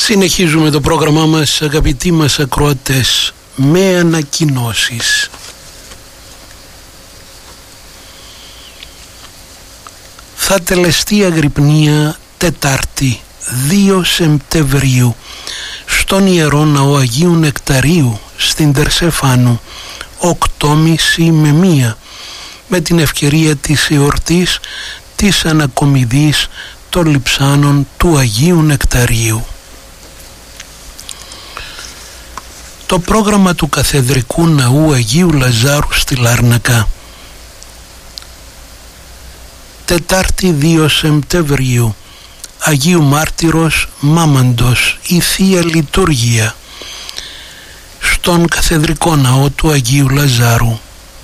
Συνεχίζουμε το πρόγραμμά μας, αγαπητοί μας ακροατές, με ανακοινώσεις. Θα τελεστεί αγρυπνία Τετάρτη 2 Σεπτεμβρίου στον Ιερό Ναό Αγίου Νεκταρίου στην Τερσεφάνου 8.30 με 1 με την ευκαιρία της εορτής της ανακομιδής των λειψάνων του Αγίου Νεκταρίου. Το πρόγραμμα του Καθεδρικού Ναού Αγίου Λαζάρου στη Λάρνακα. Τετάρτη 2 Σεπτεμβρίου, Αγίου Μάρτυρος Μάμαντος, η Θεία Λειτουργία στον Καθεδρικό Ναό του Αγίου Λαζάρου.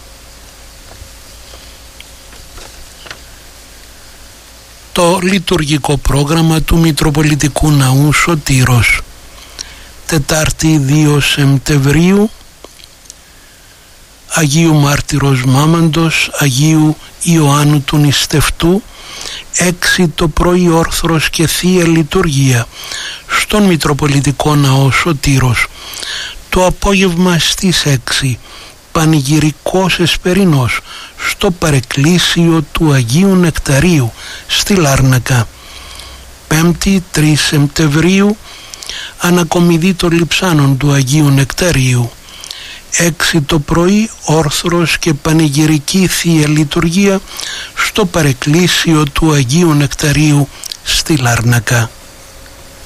Το λειτουργικό πρόγραμμα του Μητροπολιτικού Ναού Σωτήρος. Τετάρτη 2 Σεπτεμβρίου, Αγίου Μάρτυρος Μάμαντος, Αγίου Ιωάννου του Νηστευτού, 6 το πρωί όρθρος και Θεία Λειτουργία στον Μητροπολιτικό Ναό Σωτήρος. Το απόγευμα στις 6 πανηγυρικός εσπερινός στο παρεκκλήσιο του Αγίου Νεκταρίου στη Λάρνακα. 5η 3 Σεπτεμβρίου, ανακομιδή των λειψάνων του Αγίου Νεκταρίου. 6 το πρωί όρθρος και πανηγυρική Θεία Λειτουργία στο παρεκκλήσιο του Αγίου Νεκταρίου στη Λάρνακα.